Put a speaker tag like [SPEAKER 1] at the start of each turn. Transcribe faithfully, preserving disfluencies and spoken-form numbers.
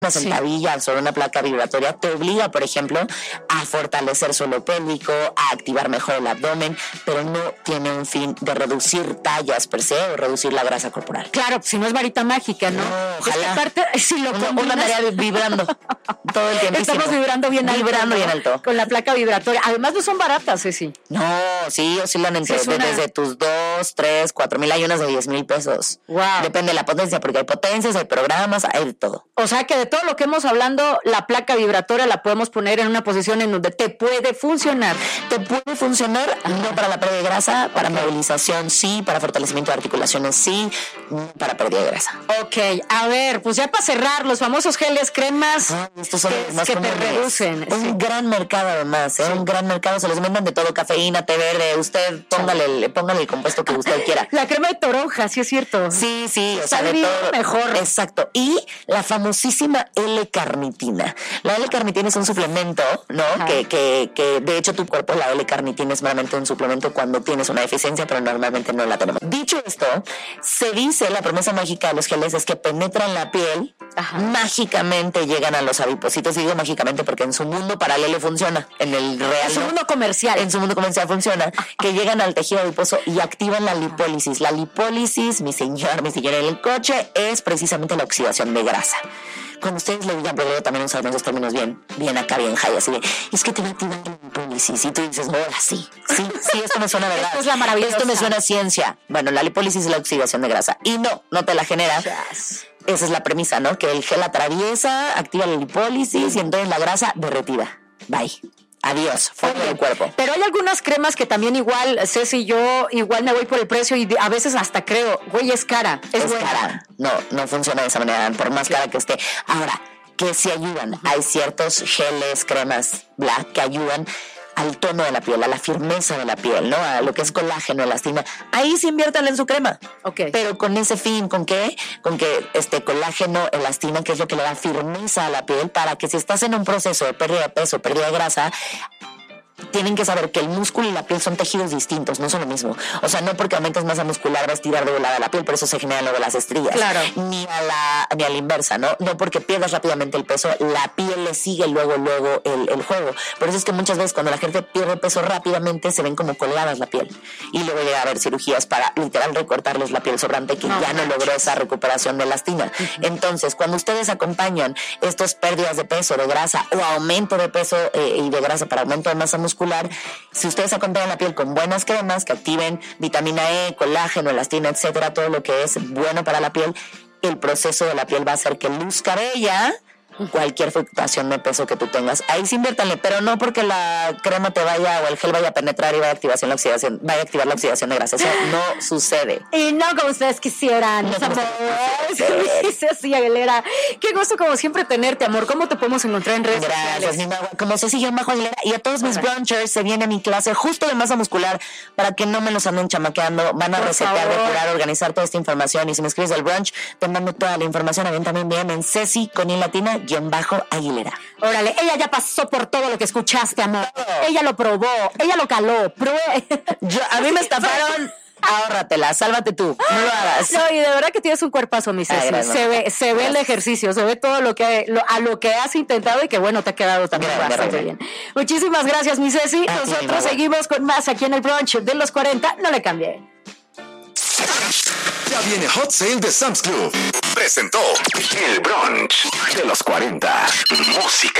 [SPEAKER 1] una sentadilla sí. sobre una placa vibratoria te obliga, por ejemplo, a fortalecer suelo pélvico, a activar mejor el abdomen, pero no tiene un fin de reducir tallas per se o reducir la grasa corporal.
[SPEAKER 2] Claro, si no es varita mágica, ¿no?
[SPEAKER 1] No, ojalá.
[SPEAKER 2] Esta parte, si lo
[SPEAKER 1] uno,
[SPEAKER 2] combinas,
[SPEAKER 1] uno andaría vibrando todo el tiempo.
[SPEAKER 2] Estamos vibrando bien alto.
[SPEAKER 1] Vibrando
[SPEAKER 2] ¿no?
[SPEAKER 1] bien alto.
[SPEAKER 2] Con la placa vibratoria. Además no son baratas, Ceci.
[SPEAKER 1] No, sí, oscilan entre,
[SPEAKER 2] sí, una...
[SPEAKER 1] desde tus dos, tres, cuatro mil, hay unas de diez mil pesos.
[SPEAKER 2] Wow.
[SPEAKER 1] Depende de la potencia, porque hay potencias, hay programas, hay de todo.
[SPEAKER 2] O sea que de todo lo que hemos hablando, la placa vibratoria la podemos poner en una posición en donde te puede funcionar.
[SPEAKER 1] Te puede funcionar, no para la pérdida de grasa, para okay. movilización sí, para fortalecimiento de articulaciones sí, para pérdida de grasa.
[SPEAKER 2] Ok, a ver, pues ya para cerrar, los famosos geles, cremas
[SPEAKER 1] ah, estos son
[SPEAKER 2] que,
[SPEAKER 1] más
[SPEAKER 2] que te reducen.
[SPEAKER 1] Un sí. gran mercado además, ¿eh? sí. un gran mercado, se les vendan de todo, cafeína, té verde, usted póngale, póngale el compuesto que usted quiera.
[SPEAKER 2] La crema de toronja, sí es cierto.
[SPEAKER 1] Sí, sí, o
[SPEAKER 2] sea,
[SPEAKER 1] sea, de todo.
[SPEAKER 2] Mejor.
[SPEAKER 1] Exacto, y la famosísima L-carnitina. La L-carnitina es un suplemento, ¿no? Que, que, que de hecho tu cuerpo, la L-carnitina es meramente un suplemento cuando tienes una deficiencia, pero normalmente no la tenemos. Dicho esto, se dice, la promesa mágica de los geles es que penetran la piel, Ajá. mágicamente llegan a los adipocitos. Y digo mágicamente porque en su mundo paralelo funciona, en el real.
[SPEAKER 2] En su
[SPEAKER 1] ¿no?
[SPEAKER 2] mundo comercial.
[SPEAKER 1] En su mundo comercial funciona, que llegan al tejido adiposo y activan la lipólisis. La lipólisis, mi señor, mi señora, en el coche es precisamente la oxidación de grasa. Cuando ustedes le digan, pero luego también usan esos términos bien, bien acá, bien high, así de, es que te va a activar la lipólisis. Y tú dices, no, sí, sí, sí, esto me suena verdad.
[SPEAKER 2] Esto es la maravillosa.
[SPEAKER 1] Esto me suena a ciencia. Bueno, la lipólisis es la oxidación de grasa. Y no, no te la genera.
[SPEAKER 2] Yes.
[SPEAKER 1] Esa es la premisa, ¿no? Que el gel atraviesa, activa la lipólisis y entonces la grasa derretida. Bye. Adiós, fuera del cuerpo.
[SPEAKER 2] Pero hay algunas cremas que también igual, Ceci, yo igual me voy por el precio y a veces hasta creo, güey, es cara. Es,
[SPEAKER 1] es cara. No, no funciona de esa manera, por más cara que esté. Ahora, que sí ayudan. Hay ciertos geles, cremas, bla, que ayudan al tono de la piel, a la firmeza de la piel, ¿no? A lo que es colágeno, elastina. Ahí sí inviértanle en su crema.
[SPEAKER 2] Okay.
[SPEAKER 1] Pero con ese fin, ¿con qué? Con que este colágeno, elastina, que es lo que le da firmeza a la piel, para que si estás en un proceso de pérdida de peso, pérdida de grasa, tienen que saber que el músculo y la piel son tejidos distintos, no son lo mismo. O sea, no porque aumentas masa muscular va a estirar de volada la piel, por eso se generan luego las estrías.
[SPEAKER 2] Claro.
[SPEAKER 1] Ni a la, ni a la inversa, ¿no? No porque pierdas rápidamente el peso, la piel le sigue luego, luego el, el juego. Por eso es que muchas veces cuando la gente pierde peso rápidamente se ven como colgadas la piel. Y luego llega a haber cirugías para literal recortarles la piel sobrante que no, ya no logró esa recuperación de elastina. Uh-huh. Entonces, cuando ustedes acompañan estas pérdidas de peso, de grasa o aumento de peso eh, y de grasa para aumento de masa muscular, muscular, si ustedes acompañan la piel con buenas cremas que activen vitamina E, colágeno, elastina, etcétera, todo lo que es bueno para la piel, el proceso de la piel va a hacer que luzca bella cualquier fluctuación de peso que tú tengas. Ahí sí inviértanle, pero no porque la crema te vaya o el gel vaya a penetrar y vaya a activación la oxidación, vaya a activar la oxidación de grasa. Eso no sucede.
[SPEAKER 2] Y no como ustedes quisieran. No como Ceci Aguilera. Qué gusto como siempre tenerte, amor. ¿Cómo te podemos encontrar en redes
[SPEAKER 1] Gracias,
[SPEAKER 2] sociales?
[SPEAKER 1] Mi magua. Como Ceci-Bajo Aguilera. Y a todos mis brunchers se viene mi clase justo de masa muscular para que no me los anden chamaqueando. Van a Por recetar, favor. depurar, organizar toda esta información. Y si me escribes del brunch, te mando toda la información. A bien también bien en Ceci con I latina guión bajo Aguilera.
[SPEAKER 2] Órale, ella ya pasó por todo lo que escuchaste, amor. Ella lo probó, ella lo caló. Probé.
[SPEAKER 1] Yo, a mí me estafaron. Ahórratela, sálvate tú, no lo hagas.
[SPEAKER 2] No, y de verdad que tienes un cuerpazo, mi Ceci. Ay, se ve, se ve el ejercicio, se ve todo lo que lo, a lo que has intentado y que bueno, te ha quedado también bien, bastante bien. bien. Muchísimas gracias, mi Ceci. A Nosotros seguimos con más aquí en el brunch de los cuarenta. No le cambie.
[SPEAKER 3] Ya viene Hot Sale de Sam's Club. Presentó el brunch de los cuarenta. Música